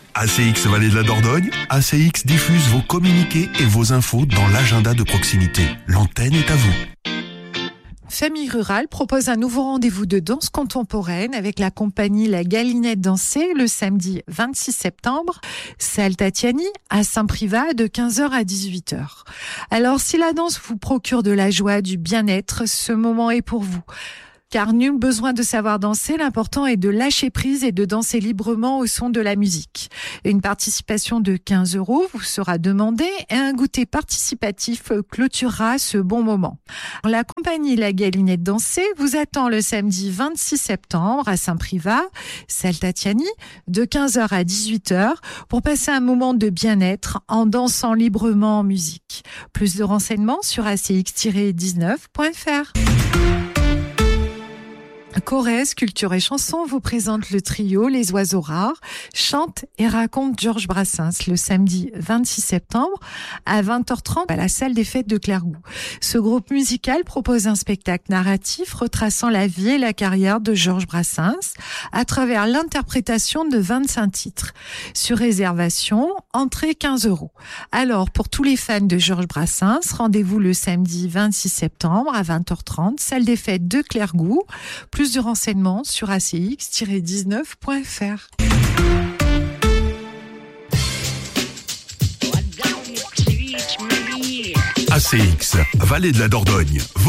ACX Vallée de la Dordogne, ACX diffuse vos communiqués et vos infos dans l'agenda de proximité. L'antenne est à vous. Famille Rurale propose un nouveau rendez-vous de danse contemporaine avec la compagnie La Galinette Dansée le samedi 26 septembre, salle Tatiani à Saint-Privat de 15h à 18h. Alors si la danse vous procure de la joie, du bien-être, ce moment est pour vous. Car nul besoin de savoir danser, l'important est de lâcher prise et de danser librement au son de la musique. Une participation de 15 € vous sera demandée et un goûter participatif clôturera ce bon moment. La compagnie La Galinette Dansée vous attend le samedi 26 septembre à Saint-Privat, salle Tatiani, de 15h à 18h pour passer un moment de bien-être en dansant librement en musique. Plus de renseignements sur acx-19.fr. Corrèze, Culture et Chanson vous présente le trio Les Oiseaux Rares, chante et raconte Georges Brassens le samedi 26 septembre à 20h30 à la salle des fêtes de Clairgouts. Ce groupe musical propose un spectacle narratif retraçant la vie et la carrière de Georges Brassens à travers l'interprétation de 25 titres. Sur réservation, entrée 15 €. Alors, pour tous les fans de Georges Brassens, rendez-vous le samedi 26 septembre à 20h30, salle des fêtes de Clairgouts. Plus de renseignements sur acx-19.fr. ACX, Vallée de la Dordogne.